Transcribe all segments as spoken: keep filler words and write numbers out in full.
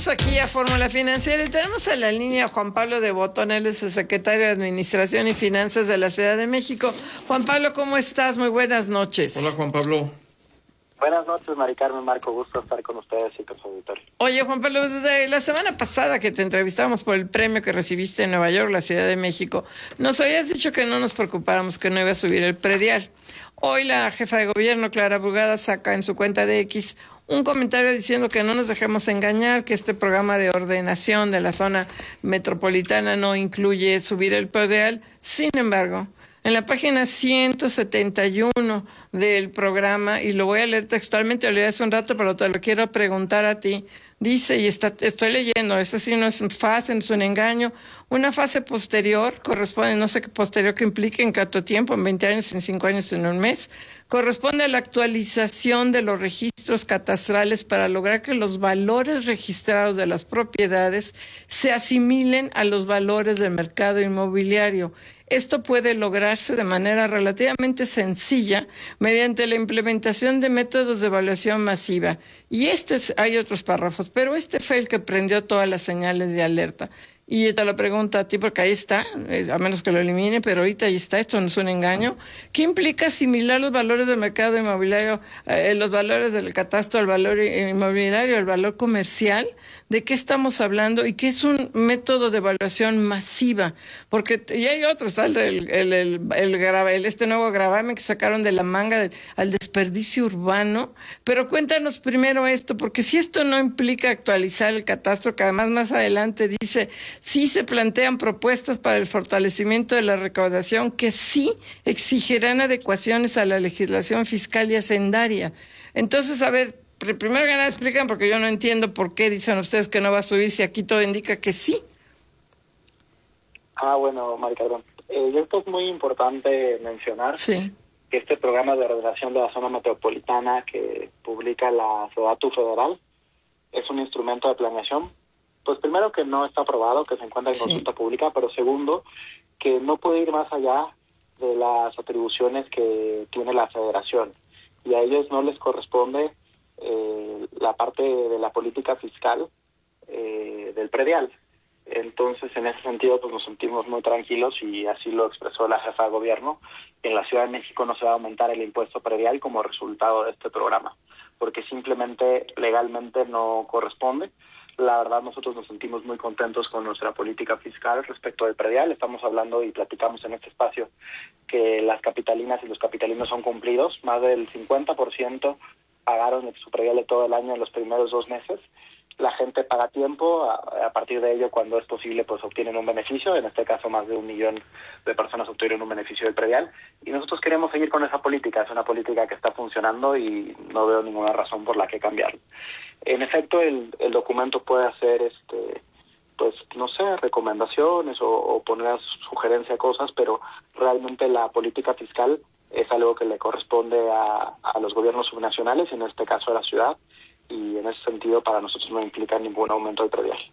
Aquí a Fórmula Financiera y tenemos en la línea a Juan Pablo de Botón, él es el secretario de Administración y Finanzas de la Ciudad de México. Juan Pablo, ¿cómo estás? Muy buenas noches. Hola, Juan Pablo. Buenas noches, Mari Carmen, Marco, gusto estar con ustedes y con su auditorio. Oye, Juan Pablo, desde la semana pasada que te entrevistamos por el premio que recibiste en Nueva York, la Ciudad de México, nos habías dicho que no nos preocupáramos, que no iba a subir el predial. Hoy la jefa de gobierno, Clara Brugada, saca en su cuenta de X un comentario diciendo que no nos dejemos engañar, que este programa de ordenación de la zona metropolitana no incluye subir el predial. Sin embargo, en la página ciento setenta y uno del programa, y lo voy a leer textualmente, lo leí hace un rato, pero te lo quiero preguntar a ti, dice, y está, estoy leyendo, eso sí no es fase, no es un engaño, una fase posterior corresponde, no sé qué posterior que implique en cuánto tiempo, en veinte años, en cinco años, en un mes, corresponde a la actualización de los registros catastrales para lograr que los valores registrados de las propiedades se asimilen a los valores del mercado inmobiliario. Esto puede lograrse de manera relativamente sencilla mediante la implementación de métodos de evaluación masiva. Y este es, hay otros párrafos, pero este fue el que prendió todas las señales de alerta. Y te lo pregunto a ti porque ahí está, a menos que lo elimine, pero ahorita ahí está, esto no es un engaño. ¿Qué implica asimilar los valores del mercado inmobiliario, eh, los valores del catastro, el valor inmobiliario, el valor comercial? ¿De qué estamos hablando? Y qué es un método de evaluación masiva, porque ya hay otros, está el, el, el, el, el, el este nuevo gravamen que sacaron de la manga del, al desperdicio urbano. Pero cuéntanos primero esto, porque si esto no implica actualizar el catastro, que además más adelante dice, sí se plantean propuestas para el fortalecimiento de la recaudación que sí exigirán adecuaciones a la legislación fiscal y hacendaria. Entonces, a ver, primero que nada explican, porque yo no entiendo por qué dicen ustedes que no va a subir si aquí todo indica que sí. Ah, bueno, Mari Carmen, eh, esto es muy importante mencionar, sí. que este programa de ordenación de la zona metropolitana que publica la SEDATU federal es un instrumento de planeación. Pues primero que no está aprobado, que se encuentra en sí. consulta pública, pero segundo, que no puede ir más allá de las atribuciones que tiene la federación. Y a ellos no les corresponde eh, la parte de la política fiscal eh, del predial. Entonces, en ese sentido, pues nos sentimos muy tranquilos y así lo expresó la jefa de gobierno. En la Ciudad de México no se va a aumentar el impuesto predial como resultado de este programa, porque simplemente legalmente no corresponde. La verdad, nosotros nos sentimos muy contentos con nuestra política fiscal respecto del predial. Estamos hablando y platicamos en este espacio que las capitalinas y los capitalinos son cumplidos. Más del cincuenta por ciento pagaron su predial de todo el año en los primeros dos meses. La gente paga tiempo, a, a partir de ello, cuando es posible, pues obtienen un beneficio. En este caso, más de un millón de personas obtuvieron un beneficio del predial. Y nosotros queremos seguir con esa política. Es una política que está funcionando y no veo ninguna razón por la que cambiarlo. En efecto, el, el documento puede hacer, este, pues, no sé, recomendaciones o, o poner a sugerencia cosas, pero realmente la política fiscal es algo que le corresponde a, a los gobiernos subnacionales, en este caso a la ciudad, y en ese sentido para nosotros no implica ningún aumento del predial.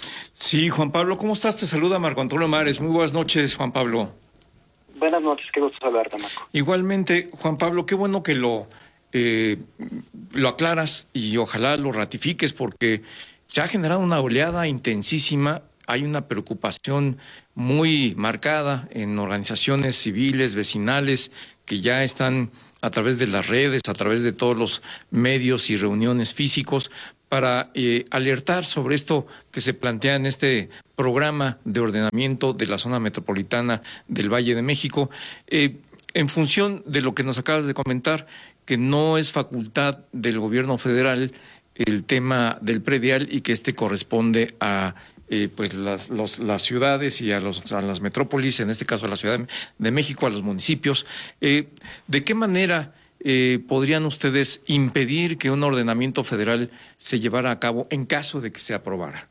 Sí, Juan Pablo, ¿cómo estás? Te saluda Marco Antonio Mares. Muy buenas noches, Juan Pablo. Buenas noches, qué gusto saludarte, Marco. Igualmente, Juan Pablo, qué bueno que lo, eh, lo aclaras y ojalá lo ratifiques, porque se ha generado una oleada intensísima. Hay una preocupación muy marcada en organizaciones civiles, vecinales, que ya están a través de las redes, a través de todos los medios y reuniones físicos, para eh, alertar sobre esto que se plantea en este programa de ordenamiento de la zona metropolitana del Valle de México, eh, en función de lo que nos acabas de comentar, que no es facultad del gobierno federal el tema del predial y que este corresponde a Eh, pues las, los, las ciudades y a, los, a las metrópolis, en este caso a la Ciudad de México, a los municipios. Eh, ¿De qué manera eh, podrían ustedes impedir que un ordenamiento federal se llevara a cabo en caso de que se aprobara?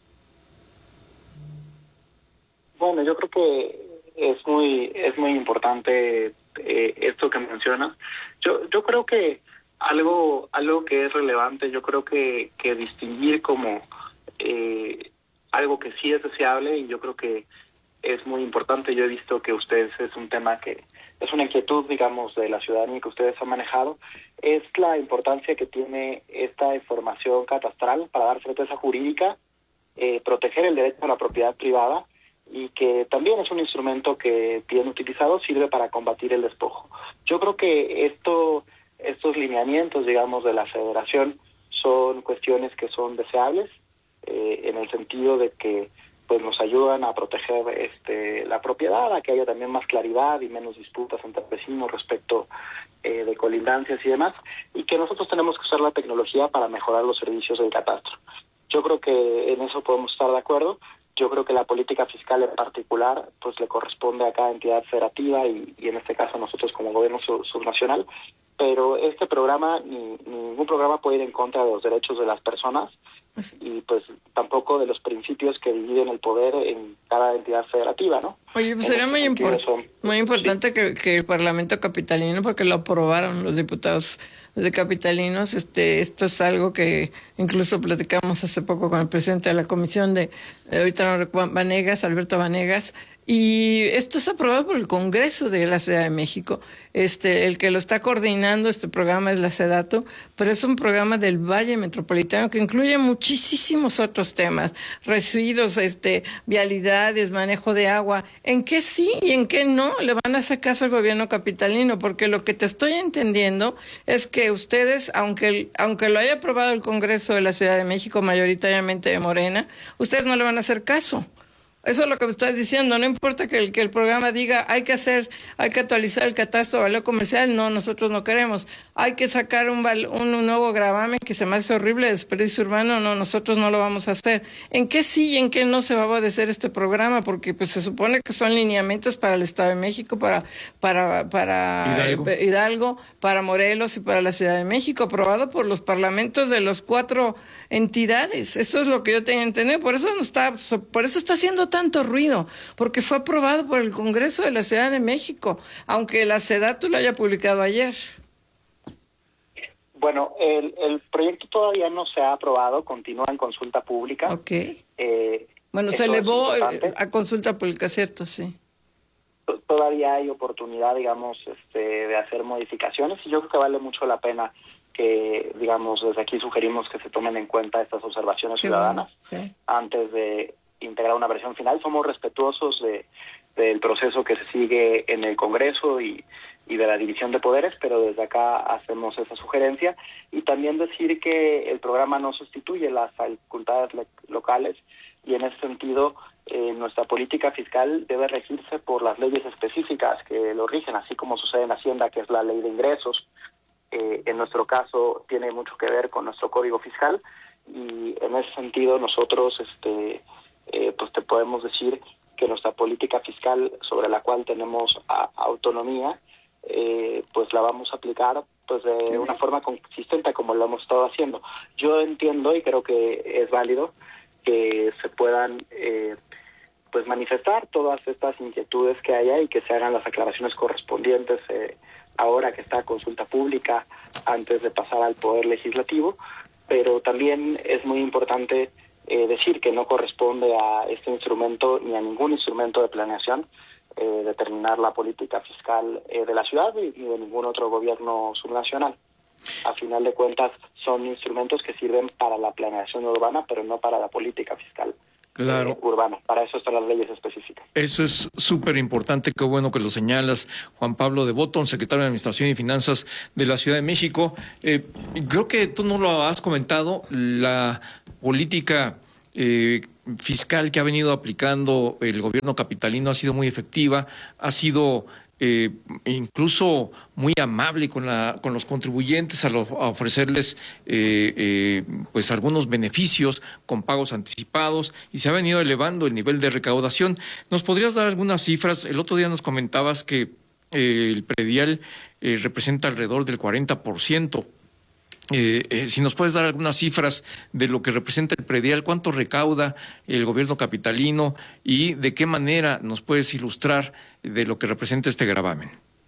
Bueno, yo creo que es muy es muy importante eh, esto que mencionas. Yo yo creo que algo algo que es relevante, yo creo que, que distinguir como eh, algo que sí es deseable, y yo creo que es muy importante. Yo he visto que ustedes es un tema que, es una inquietud, digamos, de la ciudadanía que ustedes han manejado, es la importancia que tiene esta información catastral para dar certeza jurídica, eh, proteger el derecho a la propiedad privada, y que también es un instrumento que, bien utilizado, sirve para combatir el despojo. Yo creo que esto, estos lineamientos, digamos, de la Federación son cuestiones que son deseables, eh, en el sentido de que pues nos ayudan a proteger este, la propiedad, a que haya también más claridad y menos disputas entre vecinos respecto eh, de colindancias y demás, y que nosotros tenemos que usar la tecnología para mejorar los servicios del catastro. Yo creo que en eso podemos estar de acuerdo. Yo creo que la política fiscal en particular pues le corresponde a cada entidad federativa y, y en este caso nosotros como gobierno sub subnacional, pero este programa, ni, ningún programa puede ir en contra de los derechos de las personas y pues tampoco de los principios que dividen el poder en cada entidad federativa, ¿no? Oye, pues sería muy, import son, muy importante sí. que, que el Parlamento capitalino, porque lo aprobaron los diputados de capitalinos, este, esto es algo que incluso platicamos hace poco con el presidente de la comisión de, de ahorita no recuerdo, Vanegas, Alberto Vanegas, y esto es aprobado por el Congreso de la Ciudad de México. Este, el que lo está coordinando este programa es la SEDATU, pero es un programa del Valle Metropolitano que incluye muchísimos otros temas, residuos, este, vialidades, manejo de agua. ¿En qué sí y en qué no le van a hacer caso al gobierno capitalino? Porque lo que te estoy entendiendo es que ustedes, aunque, aunque lo haya aprobado el Congreso de la Ciudad de México, mayoritariamente de Morena, ustedes no le van a hacer caso. Eso es lo que me estás diciendo. No importa que el, que el programa diga hay que hacer, hay que actualizar el catastro de valor comercial. No, nosotros no queremos. Hay que sacar un, un, un nuevo gravamen que se me hace horrible, desperdicio urbano. No, nosotros no lo vamos a hacer. ¿En qué sí y en qué no se va a obedecer este programa? Porque pues se supone que son lineamientos para el Estado de México, para, para, para Hidalgo. Eh, Hidalgo, para Morelos y para la Ciudad de México, aprobado por los parlamentos de los cuatro entidades. Eso es lo que yo tengo que entender. Por eso no está, por eso está haciendo tanto ruido, porque fue aprobado por el Congreso de la Ciudad de México, aunque la SEDATU lo haya publicado ayer. Bueno, el, el proyecto todavía no se ha aprobado, continúa en consulta pública. Ok. Eh, bueno, se elevó a consulta pública, ¿cierto? Sí. Todavía hay oportunidad, digamos, este, de hacer modificaciones y yo creo que vale mucho la pena que, digamos, desde aquí sugerimos que se tomen en cuenta estas observaciones Qué ciudadanas bueno, sí. antes de integrar una versión final. Somos respetuosos de, del proceso que se sigue en el Congreso y, y de la división de poderes, pero desde acá hacemos esa sugerencia. Y también decir que el programa no sustituye las facultades locales y en ese sentido eh, nuestra política fiscal debe regirse por las leyes específicas que lo rigen, así como sucede en Hacienda, que es la ley de ingresos. Eh, en nuestro caso tiene mucho que ver con nuestro código fiscal y en ese sentido nosotros este Eh, pues te podemos decir que nuestra política fiscal sobre la cual tenemos a, autonomía, eh, pues la vamos a aplicar pues de una forma consistente como lo hemos estado haciendo. Yo entiendo y creo que es válido que se puedan eh, pues manifestar todas estas inquietudes que haya y que se hagan las aclaraciones correspondientes eh, ahora que está a consulta pública antes de pasar al Poder Legislativo, pero también es muy importante Eh, decir que no corresponde a este instrumento ni a ningún instrumento de planeación eh, determinar la política fiscal eh, de la ciudad y, y de ningún otro gobierno subnacional. A final de cuentas son instrumentos que sirven para la planeación urbana, pero no para la política fiscal claro. eh, urbana. Para eso están las leyes específicas. Eso es súper importante, qué bueno que lo señalas. Juan Pablo de Botton, secretario de Administración y Finanzas de la Ciudad de México. Eh, creo que tú no lo has comentado, la política eh, fiscal que ha venido aplicando el gobierno capitalino ha sido muy efectiva, ha sido eh, incluso muy amable con la con los contribuyentes a, lo, a ofrecerles eh, eh, pues algunos beneficios con pagos anticipados y se ha venido elevando el nivel de recaudación. ¿Nos podrías dar algunas cifras? El otro día nos comentabas que eh, el predial eh, representa alrededor del cuarenta por ciento. Eh, eh, si nos puedes dar algunas cifras de lo que representa el predial, cuánto recauda el gobierno capitalino y de qué manera nos puedes ilustrar de lo que representa este gravamen.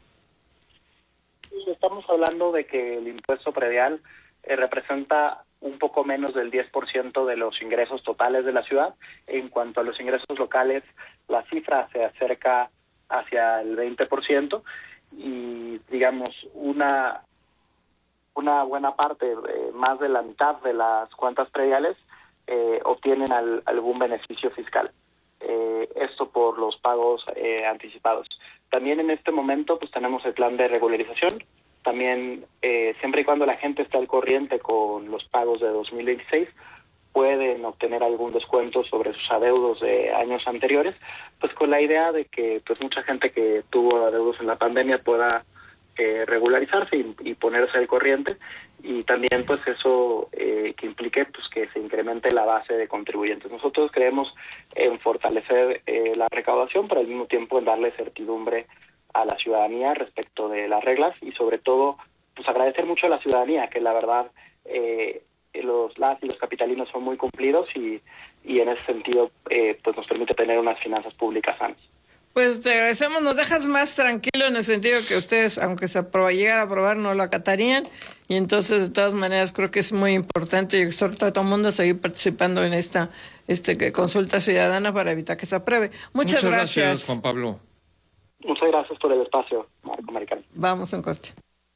Estamos hablando de que el impuesto predial eh, representa un poco menos del diez por ciento de los ingresos totales de la ciudad. En cuanto a los ingresos locales, la cifra se acerca hacia el veinte por ciento. y digamos, una, una buena parte, eh, más de la mitad de las cuentas prediales, eh, obtienen al, algún beneficio fiscal. Eh, esto por los pagos eh, anticipados. También en este momento pues tenemos el plan de regularización. También eh, siempre y cuando la gente esté al corriente con los pagos de dos mil veintiséis, pueden obtener algún descuento sobre sus adeudos de años anteriores, pues con la idea de que pues mucha gente que tuvo adeudos en la pandemia pueda eh, regularizarse y, y ponerse al corriente, y también pues eso eh, que implique pues que se incremente la base de contribuyentes. Nosotros creemos en fortalecer eh, la recaudación, pero al mismo tiempo en darle certidumbre a la ciudadanía respecto de las reglas, y sobre todo pues agradecer mucho a la ciudadanía, que la verdad eh, los las y los capitalinos son muy cumplidos, y, y en ese sentido eh, pues nos permite tener unas finanzas públicas sanas. Pues te agradecemos, nos dejas más tranquilo en el sentido que ustedes, aunque se aprueba, llegara a aprobar, no lo acatarían, y entonces de todas maneras creo que es muy importante y exhorto a todo el mundo a seguir participando en esta este consulta ciudadana para evitar que se apruebe. Muchas, Muchas gracias. gracias, Juan Pablo. Muchas gracias por el espacio, Marco Maricán. Vamos en corte.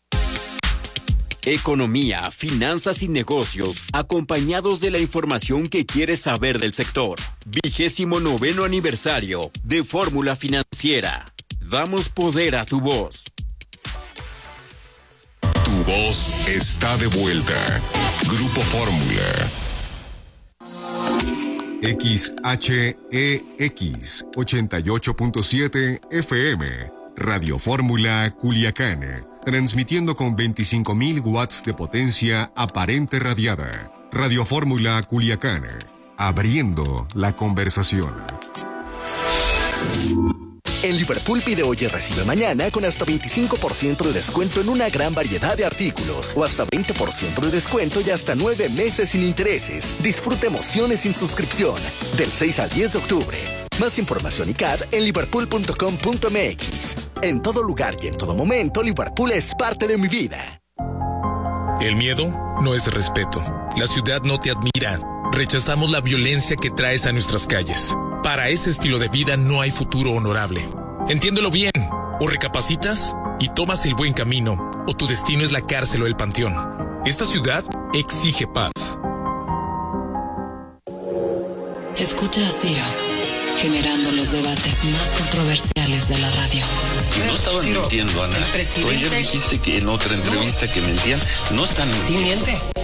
Economía, finanzas y negocios, acompañados de la información que quieres saber del sector. Vigésimo noveno aniversario de Fórmula Financiera. Damos poder a tu voz. Tu voz está de vuelta. Grupo Fórmula. X H E X ochenta y ocho punto siete F M. Radio Fórmula Culiacán. Transmitiendo con veinticinco mil watts de potencia aparente radiada. Radio Fórmula Culiacán. Abriendo la conversación. En Liverpool pide hoy y recibe mañana con hasta veinticinco por ciento de descuento en una gran variedad de artículos, o hasta veinte por ciento de descuento y hasta nueve meses sin intereses. Disfruta emociones sin suscripción del seis al diez de octubre. Más información y C A D en liverpool punto com punto m x. En todo lugar y en todo momento, Liverpool es parte de mi vida. El miedo no es respeto. La ciudad no te admira. Rechazamos la violencia que traes a nuestras calles. Para ese estilo de vida no hay futuro honorable. Entiéndelo bien. O recapacitas y tomas el buen camino, o tu destino es la cárcel o el panteón. Esta ciudad exige paz. Escucha a Ciro, generando los debates más controversiales de la radio. No estaban Ciro, mintiendo, Ana. Tú ayer dijiste que en otra entrevista no. que mentían. No están mintiendo. Sí miente.